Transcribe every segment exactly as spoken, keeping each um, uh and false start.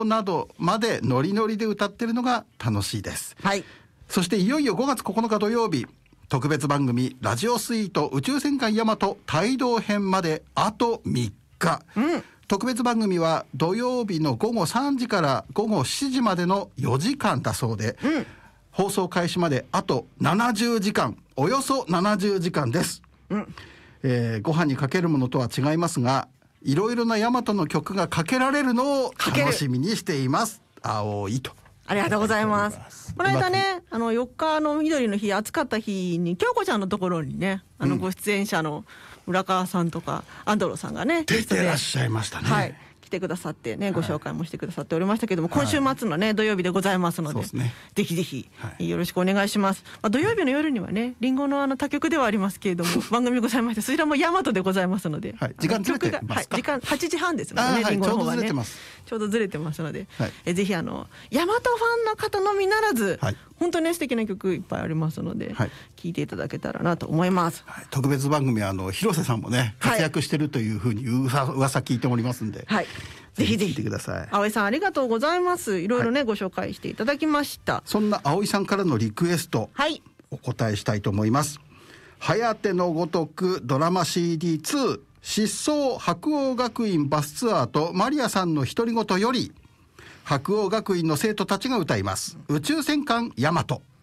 などまでノリノリで歌ってるのが楽しいです、 はい、 そしていよいよごがつここのか土曜日、特別番組ラジオスイート宇宙戦艦ヤマト帯同編まであとみっか、うん、特別番組は土曜日のごごさんじからごごしちじまでのよじかんだそうで、うん、放送開始まであとななじゅうじかん、およそななじゅうじかんです、うんえー、ご飯にかけるものとは違いますが、いろいろなヤマトの曲がかけられるのを楽しみにしています。青いと。 ありがとうございます。この間ね、あのよっかの緑の日、暑かった日に京子ちゃんのところにね、あのご出演者の浦川さんとかアンドロさんがね、 出てらっしゃいましたね。 はい、来てくださってね、ご紹介もしてくださっておりましたけども、はい、今週末のね土曜日でございますので、でね、ぜひぜひ、はい、よろしくお願いします。まあ、土曜日の夜にはね、リンゴのあの他局ではありますけれども番組ございまして、そちらもヤマトでございますので、 はい、時間ずれてますか？ はい、時間はちじはんですのでね、リンゴの方はね、 ちょうどずれてますので、はい、えぜひあのヤマトファンの方のみならず、はい、本当に、ね、素敵な曲いっぱいありますので、はい、聴いていただけたらなと思います。 はい、特別番組はあの広瀬さんもね活躍してるというふうにうわ噂聞いておりますんで、はい、 ぜひぜひ聞いてください。 葵さんありがとうございます。いろいろね、はい、ご紹介していただきました。 そんな葵さんからのリクエスト、はい、お答えしたいと思います。はてのごとくドラマ シーディーツー 失踪白鴎学院バスツアーとマリアさんの独り言より、白鴎学院の生徒たちが歌います宇宙戦艦ヤマト。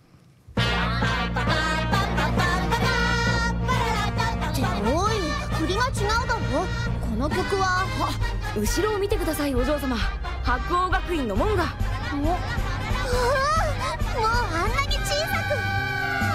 おい、振りが違うだろ。この曲は。 後ろを見てくださいお嬢様、白鴎学院の門が。 もう